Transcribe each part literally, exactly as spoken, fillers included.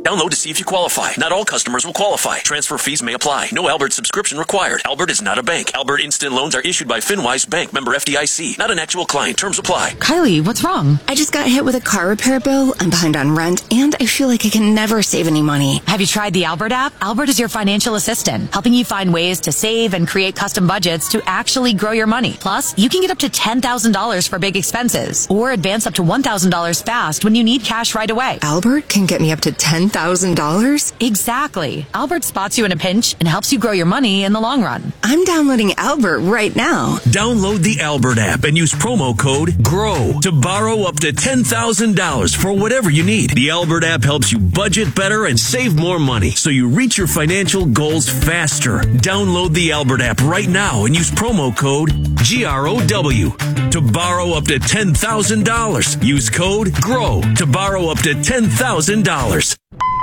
Download to see if you qualify. Not all customers will qualify. Transfer fees may apply. No Albert subscription required. Albert is not a bank. Albert Instant Loans are issued by FinWise Bank, member F D I C. Not an actual client. Terms apply. Kylie, what's wrong? I just got hit with a car repair bill. I'm behind on rent, and I feel like I can never save any money. Have you tried the Albert app? Albert is your financial assistant, helping you find ways to save and create custom budgets to actually grow your money. Plus, you can get up to ten thousand dollars for big expenses, or advance up to one thousand dollars fast when you need cash right away. Albert can get me up to ten thousand dollars? Exactly. Albert spots you in a pinch and helps you grow your money in the long run. I'm downloading Albert right now. Download the Albert app and use promo code GROW to borrow up to ten thousand dollars for whatever you need. The Albert app helps you budget better and save more money so you reach your financial goals faster. Download the Albert app right now and use promo code G R O W to borrow up to ten thousand dollars. Use code GROW to borrow up to ten thousand dollars.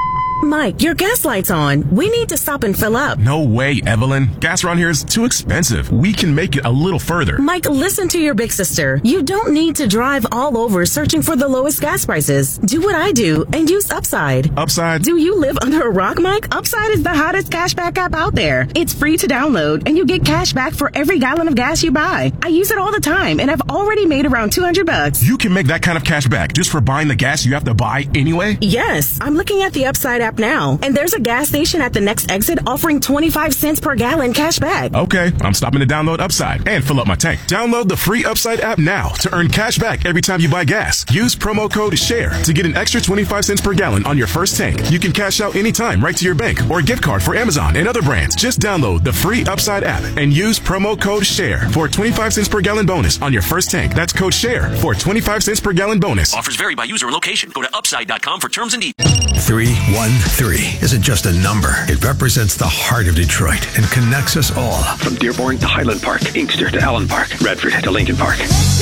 Mike, your gas light's on. We need to stop and fill up. No way, Evelyn. Gas around here is too expensive. We can make it a little further. Mike, listen to your big sister. You don't need to drive all over searching for the lowest gas prices. Do what I do and use Upside. Upside? Do you live under a rock, Mike? Upside is the hottest cashback app out there. It's free to download, and you get cash back for every gallon of gas you buy. I use it all the time, and I've already made around two hundred bucks. You can make that kind of cash back just for buying the gas you have to buy anyway? Yes. I'm looking at the Upside app now, and there's a gas station at the next exit offering twenty-five cents per gallon cash back. Okay, I'm stopping to download Upside and fill up my tank. Download the free Upside app now to earn cash back every time you buy gas. Use promo code SHARE to get an extra twenty-five cents per gallon on your first tank. You can cash out anytime right to your bank or gift card for Amazon and other brands. Just download the free Upside app and use promo code SHARE for a twenty-five cents per gallon bonus on your first tank. That's code SHARE for twenty-five cents per gallon bonus. Offers vary by user and location. Go to upside dot com for terms and details. three one three isn't just a number. It represents the heart of Detroit and connects us all. From Dearborn to Highland Park, Inkster to Allen Park, Redford to Lincoln Park.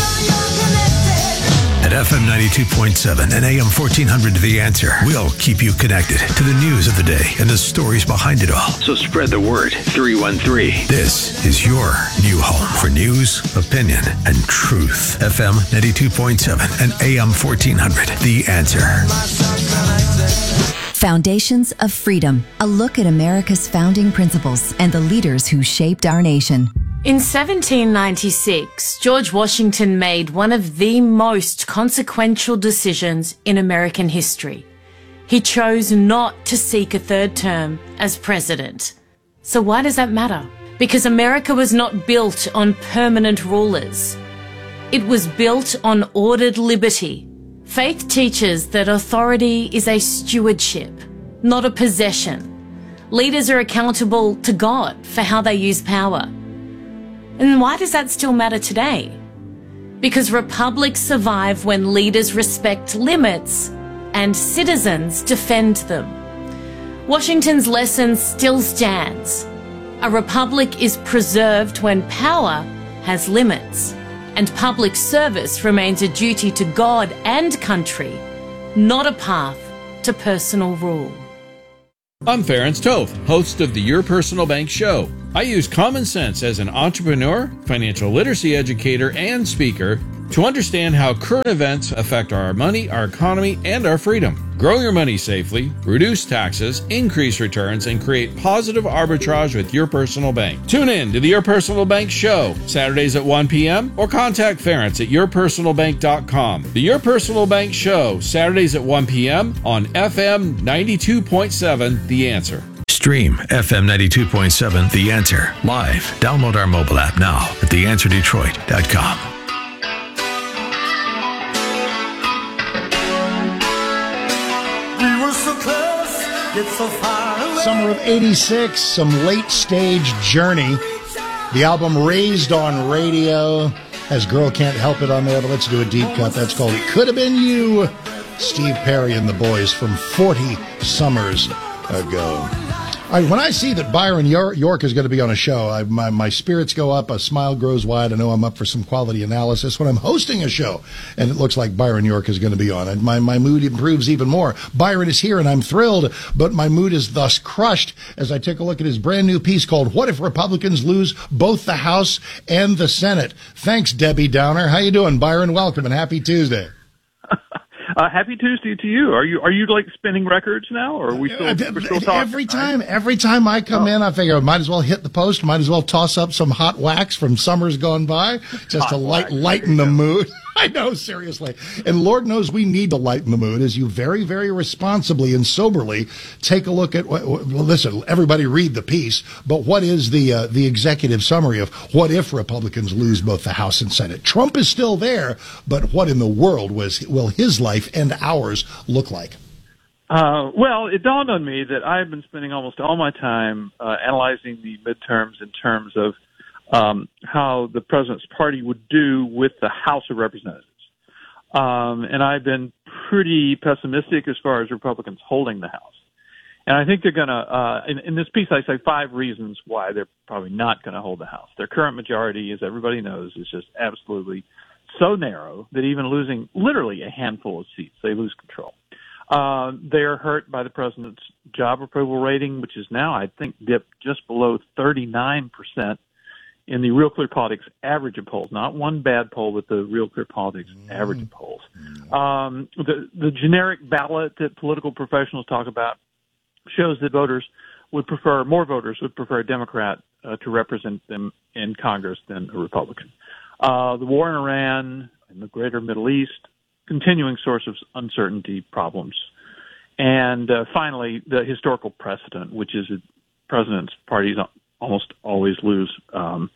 At F M ninety-two point seven and A M fourteen hundred The Answer, we'll keep you connected to the news of the day and the stories behind it all. So spread the word. three one three. This is your new home for news, opinion, and truth. F M ninety-two point seven and A M fourteen hundred The Answer. Foundations of Freedom, a look at America's founding principles and the leaders who shaped our nation. In seventeen ninety-six, George Washington made one of the most consequential decisions in American history. He chose not to seek a third term as president. So why does that matter? Because America was not built on permanent rulers. It was built on ordered liberty. Faith teaches that authority is a stewardship, not a possession. Leaders are accountable to God for how they use power. And why does that still matter today? Because republics survive when leaders respect limits and citizens defend them. Washington's lesson still stands. A republic is preserved when power has limits, and public service remains a duty to God and country, not a path to personal rule. I'm Ferenc Toth, host of the Your Personal Bank Show. I use common sense as an entrepreneur, financial literacy educator, and speaker to understand how current events affect our money, our economy, and our freedom. Grow your money safely, reduce taxes, increase returns, and create positive arbitrage with Your Personal Bank. Tune in to the Your Personal Bank Show, Saturdays at one p.m. or contact Ferenc at your personal bank dot com. The Your Personal Bank Show, Saturdays at one p.m. on F M ninety-two point seven The Answer. Stream F M ninety-two point seven The Answer live. Download our mobile app now at the answer detroit dot com. So Summer of eighty-six, some late stage Journey. The album Raised on Radio has Girl Can't Help It on there, but let's do a deep cut. That's called It Could Have Been You. Steve Perry and the Boys from forty summers ago. All right, when I see that Byron York is going to be on a show, I, my, my spirits go up, a smile grows wide. I know I'm up for some quality analysis. When I'm hosting a show and it looks like Byron York is going to be on it, my, my mood improves even more. Byron is here and I'm thrilled, but my mood is thus crushed as I take a look at his brand new piece called What If Republicans Lose Both the House and the Senate? Thanks, Debbie Downer. How you doing, Byron? Welcome and happy Tuesday. Uh, happy Tuesday to you. Are you are you like spinning records now, or are we still, Uh, we're still talking? every time, right? every time I come Oh. in, I figure I might as well hit the post, might as well toss up some hot wax from summers gone by, just Hot to light, wax. lighten the mood. I know, seriously. And Lord knows we need to lighten the mood as you very, very responsibly and soberly take a look at, well, listen, everybody read the piece, but what is the uh, the executive summary of what if Republicans lose both the House and Senate? Trump is still there, but what in the world was will his life and ours look like? Uh, well, it dawned on me that I've been spending almost all my time uh, analyzing the midterms in terms of um, how the president's party would do with the House of Representatives. Um, and I've been pretty pessimistic as far as Republicans holding the House. And I think they're going to, uh, in, in this piece, I say five reasons why they're probably not going to hold the House. Their current majority, as everybody knows, is just absolutely so narrow that even losing literally a handful of seats, they lose control. Uh, they are hurt by the president's job approval rating, which is now, I think, dipped just below thirty-nine percent in the Real Clear Politics average of polls. Not one bad poll, but the Real Clear Politics mm. average of polls. Um, the, the generic ballot that political professionals talk about shows that voters would prefer, more voters would prefer a Democrat uh, to represent them in Congress than a Republican. Uh, the war in Iran and the greater Middle East, continuing source of uncertainty problems. And uh, finally, the historical precedent, which is that president's parties almost always lose um,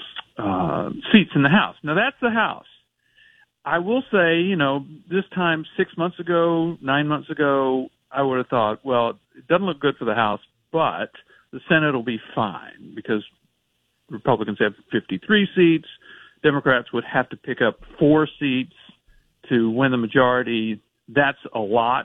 uh, seats in the House. Now, that's the House. I will say, you know, this time six months ago, nine months ago, I would have thought, well, it doesn't look good for the House, but the Senate will be fine because Republicans have fifty-three seats. Democrats would have to pick up four seats to win the majority. That's a lot.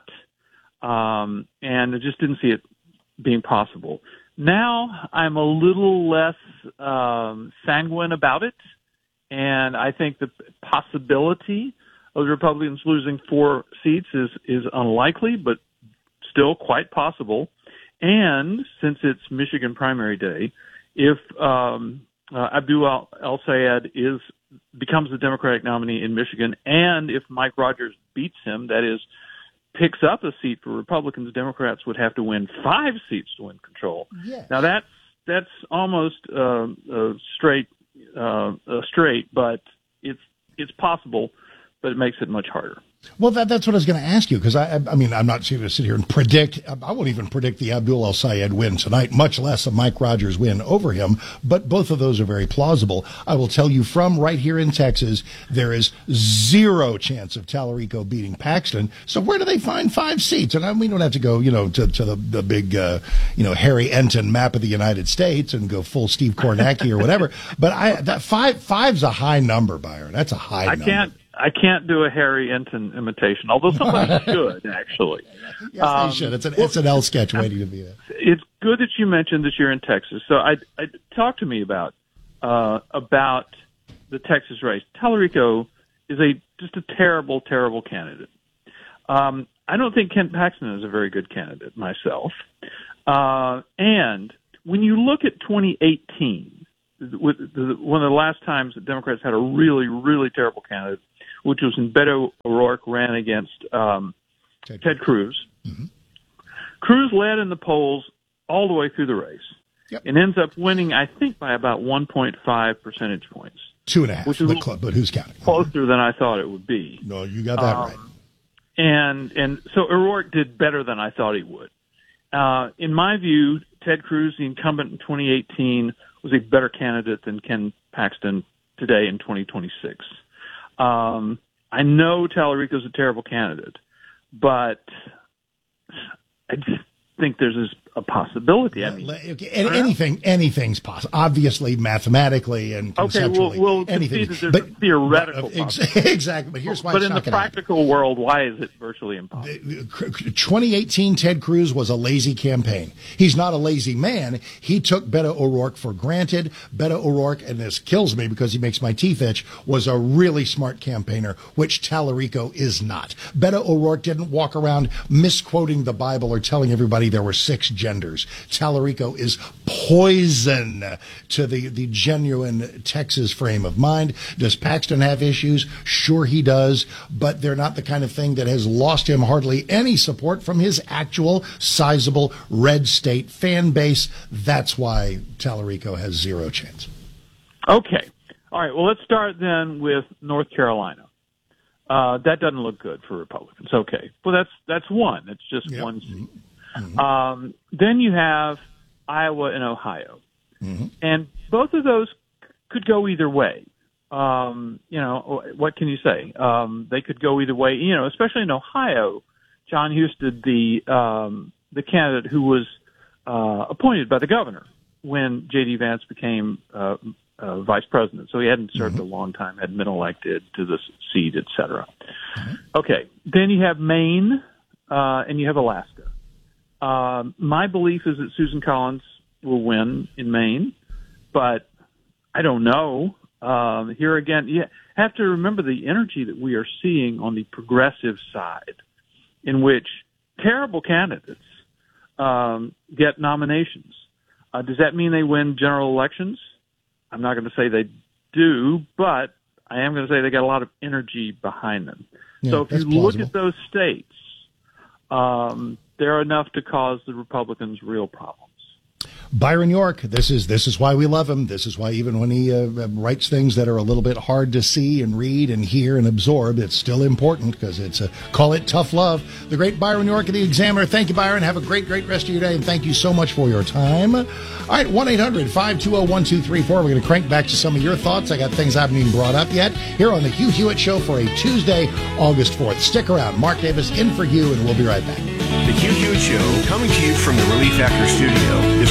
Um, and I just didn't see it being possible. Now I'm a little less um, sanguine about it. And I think the possibility of the Republicans losing four seats is, is unlikely, but still quite possible. And since it's Michigan primary day, if um, uh, Abdul El-Sayed is becomes the Democratic nominee in Michigan, and if Mike Rogers beats him, that is, picks up a seat for Republicans, Democrats would have to win five seats to win control. Yes. Now that's that's almost uh, uh, straight uh, uh, straight, but it's it's possible, but it makes it much harder. Well, that, that's what I was going to ask you, because I, I mean, I'm not going to sit here and predict. I won't even predict the Abdul El-Sayed win tonight, much less a Mike Rogers win over him. But both of those are very plausible. I will tell you from right here in Texas, there is zero chance of Tallarico beating Paxton. So where do they find five seats? And I, we don't have to go, you know, to, to the, the big, uh, you know, Harry Enton map of the United States and go full Steve Kornacki or whatever. But I that five five's a high number, Byron. That's a high I number. can't. I can't do a Harry Enton imitation, although somebody should, actually. Yes, um, they should. It's an S N L sketch waiting to be there. It's good that you mentioned that you're in Texas. So I, I talk to me about uh, about the Texas race. Tallarico is a just a terrible, terrible candidate. Um, I don't think Ken Paxton is a very good candidate myself. Uh, and when you look at twenty eighteen, with the, one of the last times that Democrats had a really, really terrible candidate, which was when Beto O'Rourke ran against um, Ted, Ted Cruz. Mm-hmm. Cruz led in the polls all the way through the race, yep, and ends up winning, I think, by about one point five percentage points. Two and a half, which is but, club, but who's counting? Closer mm-hmm. than I thought it would be. No, you got that um, right. And and so O'Rourke did better than I thought he would. Uh, in my view, Ted Cruz, the incumbent in twenty eighteen, was a better candidate than Ken Paxton today in twenty twenty-six. Um, I know Tallarico's a terrible candidate, but I just think there's this, a possibility. I mean, okay, anything, anything's possible. Obviously, mathematically and conceptually, okay, we'll, we'll anything. That there's but a theoretical, but, exactly, exactly. But here's why. But it's in not the practical happen. world, why is it virtually impossible? twenty eighteen Ted Cruz was a lazy campaign. He's not a lazy man. He took Beto O'Rourke for granted. Beto O'Rourke, and this kills me because he makes my teeth itch, was a really smart campaigner, which Tallarico is not. Beto O'Rourke didn't walk around misquoting the Bible or telling everybody there were six agendas. Tallarico is poison to the, the genuine Texas frame of mind. Does Paxton have issues? Sure he does, but they're not the kind of thing that has lost him hardly any support from his actual sizable red state fan base. That's why Tallarico has zero chance. Okay. All right. Well, let's start then with North Carolina. Uh, that doesn't look good for Republicans. Okay. Well, that's, that's one. It's just yep. one seat. Mm-hmm. Um, then you have Iowa and Ohio. Mm-hmm. And both of those could go either way. Um, you know, what can you say? Um, they could go either way, you know, especially in Ohio. John Husted, the, um, the candidate who was, uh, appointed by the governor when J D. Vance became, uh, Uh, vice president, so he hadn't served mm-hmm. a long time, hadn't been elected to the seat, et cetera. Mm-hmm. Okay, then you have Maine, uh, and you have Alaska. Uh, my belief is that Susan Collins will win in Maine, but I don't know. Um, here again, you have to remember the energy that we are seeing on the progressive side, in which terrible candidates um, get nominations. Uh, does that mean they win general elections? I'm not going to say they do, but I am going to say they got a lot of energy behind them. Yeah, so if you plausible. look at those states, um, they're enough to cause the Republicans real problems. Byron York, this is this is why we love him. This is why even when he uh, writes things that are a little bit hard to see and read and hear and absorb, it's still important because it's a, call it tough love. The great Byron York of the Examiner. Thank you, Byron. Have a great, great rest of your day, and thank you so much for your time. All right, one eight hundred five two zero one two three four. We're going to crank back to some of your thoughts. I got things I haven't even brought up yet here on the Hugh Hewitt Show for a Tuesday, August fourth. Stick around. Mark Davis in for Hugh, and we'll be right back. The Hugh Hewitt Show, coming to you from the Relief Factor studio.